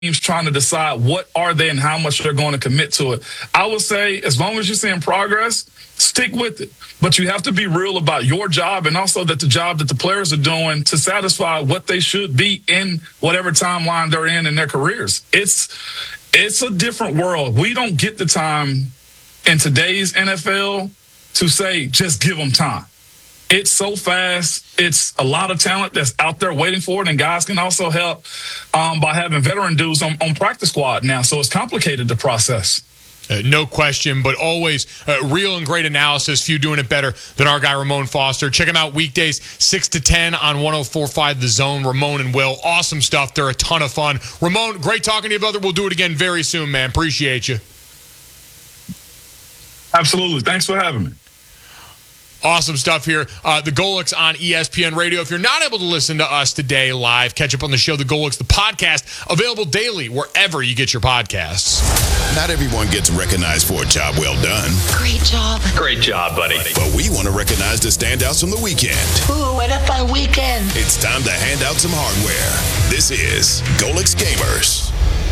teams trying to decide what are they and how much they're going to commit to it. I would say as long as you're seeing progress, stick with it. But you have to be real about your job and also that the job that the players are doing to satisfy what they should be in whatever timeline they're in their careers. It's a different world. We don't get the time in today's NFL to say, just give them time. It's so fast. It's a lot of talent that's out there waiting for it, and guys can also help by having veteran dudes on practice squad now. So it's complicated, the process. No question, but always real and great analysis. Few doing it better than our guy, Ramon Foster. Check him out weekdays, 6 to 10 on 104.5 The Zone. Ramon and Will, awesome stuff. They're a ton of fun. Ramon, great talking to you, brother. We'll do it again very soon, man. Appreciate you. Absolutely. Thanks for having me. Awesome stuff here. The Golics on ESPN Radio. If you're not able to listen to us today live, catch up on the show, The Golics, the podcast, available daily wherever you get your podcasts. Not everyone gets recognized for a job well done. Great job. Great job, buddy. But we want to recognize the standouts from the weekend. Ooh, what a fun weekend. It's time to hand out some hardware. This is Golics Gamers.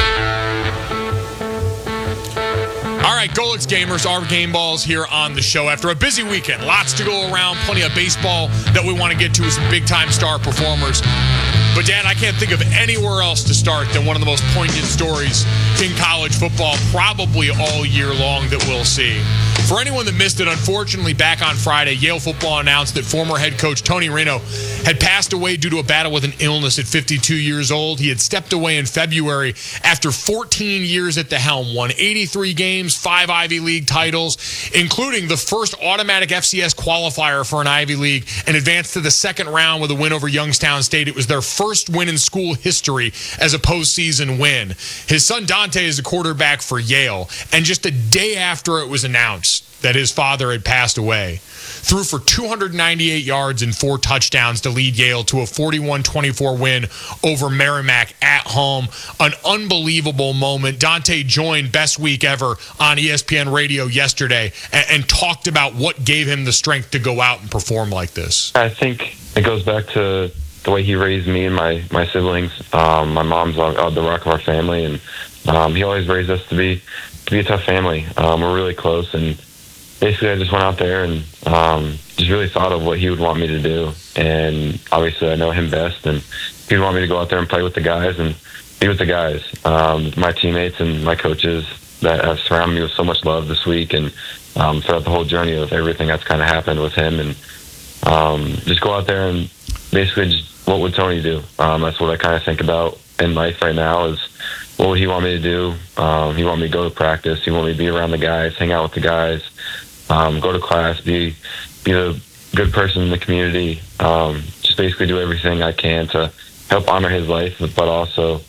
All right, Golics Gamers, our game balls here on the show. After a busy weekend, lots to go around, plenty of baseball that we want to get to with some big-time star performers. But, Dan, I can't think of anywhere else to start than one of the most poignant stories in college football probably all year long that we'll see. For anyone that missed it, unfortunately, back on Friday, Yale football announced that former head coach Tony Reno had passed away due to a battle with an illness at 52 years old. He had stepped away in February after 14 years at the helm, won 83 games, 5 Ivy League titles, including the first automatic FCS qualifier for an Ivy League, and advanced to the second round with a win over Youngstown State. It was their first win in school history as a postseason win. His son Dante is a quarterback for Yale, and just a day after it was announced that his father had passed away, threw for 298 yards and 4 touchdowns to lead Yale to a 41-24 win over Merrimack at home. An unbelievable moment. Dante joined Best Week Ever on ESPN Radio yesterday and talked about what gave him the strength to go out and perform like this. I think it goes back to the way he raised me and my siblings. My mom's the rock of our family, and he always raised us to be a tough family. We're really close, and basically I just went out there and just really thought of what he would want me to do. And obviously I know him best, and he would want me to go out there and play with the guys and be with the guys. My teammates and my coaches that have surrounded me with so much love this week, and throughout the whole journey of everything that's kind of happened with him. And just go out there and basically just, what would Tony do? That's what I kind of think about in life right now is, what would he want me to do? He want me to go to practice. He want me to be around the guys, hang out with the guys, go to class, be a good person in the community, just basically do everything I can to help honor his life, but also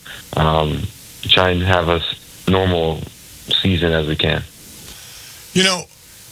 try and have a normal season as we can. You know,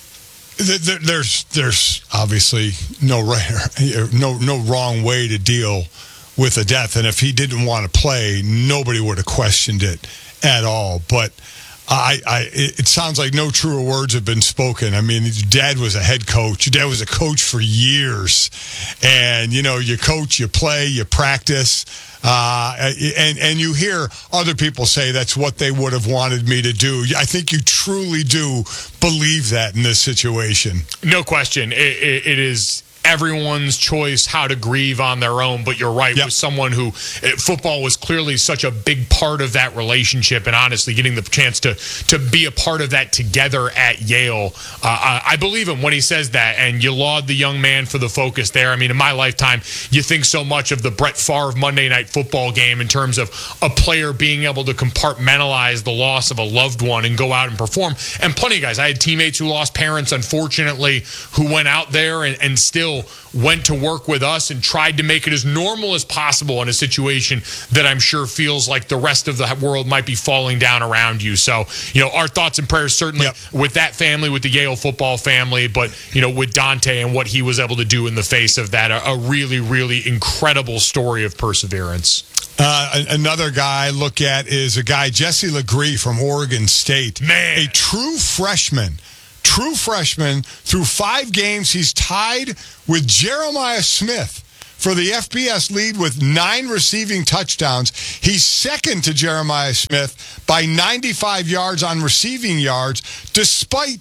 there's obviously no wrong way to deal with a death, and if he didn't want to play, nobody would have questioned it at all. But it sounds like no truer words have been spoken. I mean, your dad was a head coach. Your dad was a coach for years, and you know, you coach, you play, you practice. And you hear other people say that's what they would have wanted me to do. I think you truly do believe that in this situation. No question. It is everyone's choice how to grieve on their own, but you're right. Yep. With someone who football was clearly such a big part of that relationship, and honestly getting the chance to be a part of that together at Yale. I believe him when he says that, and you laud the young man for the focus there. I mean, in my lifetime, you think so much of the Brett Favre Monday Night Football game in terms of a player being able to compartmentalize the loss of a loved one and go out and perform. And plenty of guys, I had teammates who lost parents, unfortunately, who went out there and still went to work with us and tried to make it as normal as possible in a situation that I'm sure feels like the rest of the world might be falling down around you. So, you know, our thoughts and prayers certainly with that family, with the Yale football family, but, you know, with Dante and what he was able to do in the face of that, a really, really incredible story of perseverance. Another guy I look at is a guy, Jesse Legree from Oregon State. Man. A true freshman. Through 5 games, he's tied with Jeremiah Smith for the FBS lead with 9 receiving touchdowns. He's second to Jeremiah Smith by 95 yards on receiving yards, despite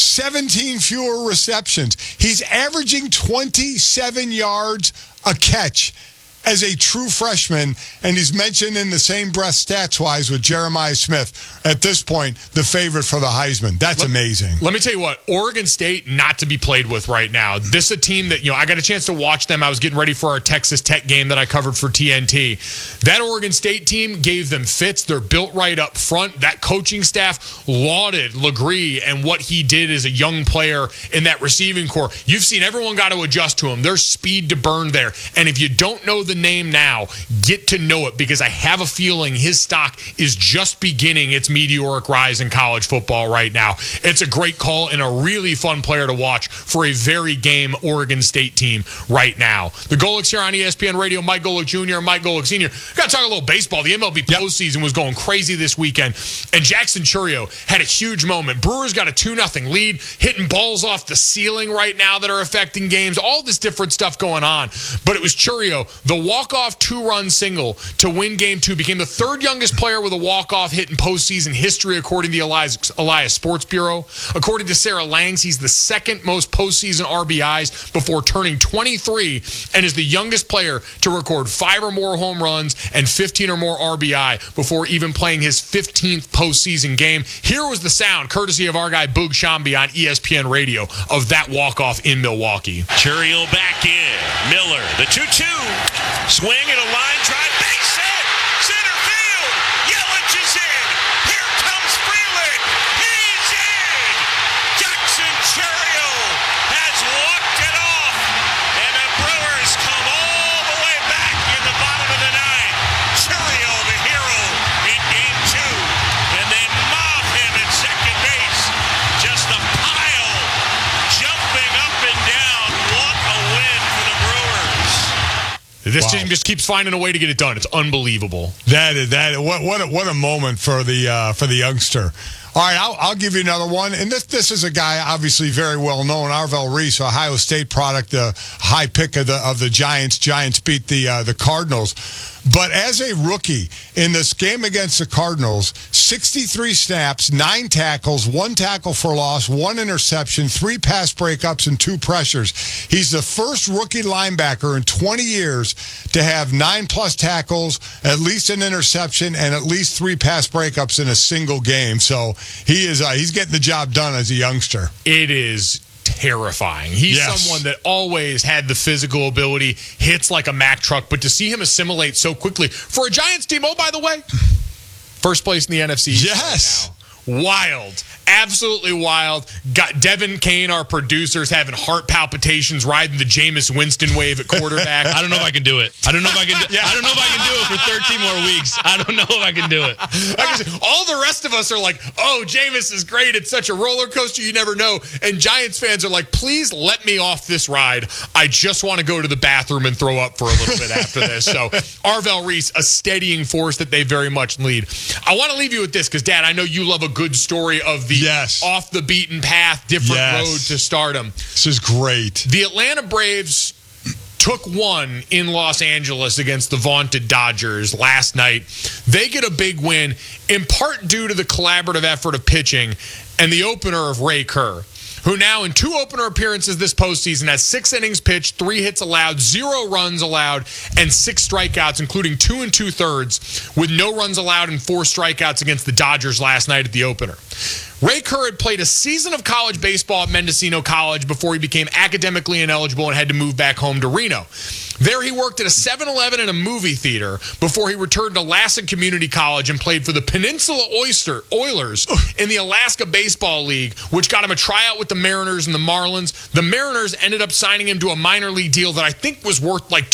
17 fewer receptions. He's averaging 27 yards a catch as a true freshman, and he's mentioned in the same breath stats-wise with Jeremiah Smith. At this point, the favorite for the Heisman. That's amazing. Let me tell you what, Oregon State not to be played with right now. This is a team that, I got a chance to watch them. I was getting ready for our Texas Tech game that I covered for TNT. That Oregon State team gave them fits. They're built right up front. That coaching staff lauded Legree and what he did as a young player in that receiving corps. You've seen everyone got to adjust to him. There's speed to burn there. And if you don't know the name now, get to know it, because I have a feeling his stock is just beginning its meteoric rise in college football right now. It's a great call and a really fun player to watch for a very game Oregon State team right now. The Golics here on ESPN Radio. Mike Golick Jr. and Mike Golick Sr. Got to talk a little baseball. The MLB postseason was going crazy this weekend, and Jackson Chourio had a huge moment. Brewers got a 2-0 lead, hitting balls off the ceiling right now that are affecting games. All this different stuff going on, but it was Chourio, the walk-off 2-run single to win Game 2, became the third youngest player with a walk-off hit in postseason history, according to the Elias Sports Bureau. According to Sarah Langs, he's the second most postseason RBIs before turning 23, and is the youngest player to record 5 or more home runs and 15 or more RBI before even playing his 15th postseason game. Here was the sound, courtesy of our guy Boog Shambi on ESPN Radio, of that walk-off in Milwaukee. Chourio back in. Miller, the 2-2. Swing and a line drive. Base hit. Center field. Yelich is in. Here comes Freeland. He's in. Jackson Chourio has walked it off. And the Brewers come all the way back in the bottom of the 9th. Chourio, the hero, in Game 2. And they mob him at second base. Just a pile. Jumping up and down. What a win for the Brewers. This team just keeps finding a way to get it done. It's unbelievable. What a moment for the youngster. All right, I'll give you another one. And this is a guy obviously very well known, Arvell Reese, Ohio State product, the high pick of the Giants. Giants beat the Cardinals. But as a rookie in this game against the Cardinals, 63 snaps, 9 tackles, 1 tackle for loss, 1 interception, 3 pass breakups, and 2 pressures. He's the first rookie linebacker in 20 years to have 9+ tackles, at least an interception, and at least 3 pass breakups in a single game. So he's getting the job done as a youngster. It is terrifying. He's someone that always had the physical ability, hits like a Mack truck, but to see him assimilate so quickly for a Giants team, oh, by the way, first place in the NFC East right now. Wild. Absolutely wild. Got Devin Kane, our producers, having heart palpitations, riding the Jameis Winston wave at quarterback. I don't know if I can do it. I don't know if I can do it for 13 more weeks. I don't know if I can do it. All the rest of us are like, oh, Jameis is great. It's such a roller coaster. You never know. And Giants fans are like, please let me off this ride. I just want to go to the bathroom and throw up for a little bit after this. So Arvell Reese, a steadying force that they very much need. I want to leave you with this because, Dad, I know you love a good story of the off the beaten path, different road to stardom. This is great. The Atlanta Braves took one in Los Angeles against the vaunted Dodgers last night. They get a big win in part due to the collaborative effort of pitching and the opener of Ray Kerr, who now in 2 opener appearances this postseason has 6 innings pitched, 3 hits allowed, 0 runs allowed, and 6 strikeouts, including 2 2/3, with no runs allowed and 4 strikeouts against the Dodgers last night at the opener. Ray Kerr had played a season of college baseball at Mendocino College before he became academically ineligible and had to move back home to Reno. There he worked at a 7-Eleven and a movie theater before he returned to Lassen Community College and played for the Peninsula Oilers in the Alaska Baseball League, which got him a tryout with the Mariners and the Marlins. The Mariners ended up signing him to a minor league deal that I think was worth like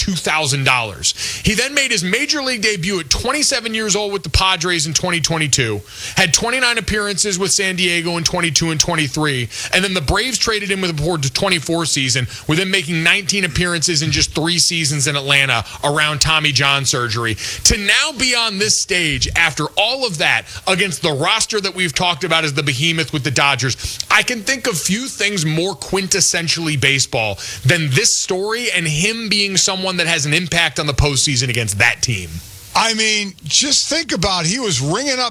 $2,000. He then made his major league debut at 27 years old with the Padres in 2022, had 29 appearances with San Diego in 22 and 23, and then the Braves traded him with a 24 season, with him making 19 appearances in just 3 seasons seasons in Atlanta around Tommy John surgery. To now be on this stage after all of that against the roster that we've talked about as the behemoth with the Dodgers, I can think of few things more quintessentially baseball than this story and him being someone that has an impact on the postseason against that team. I mean, just think about he was ringing up